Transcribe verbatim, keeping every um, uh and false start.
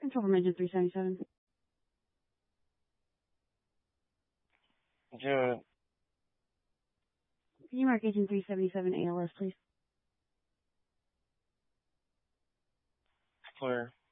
Control from engine three seventy-seven. Good. Can you mark engine three seventy-seven A L S, please? Clear.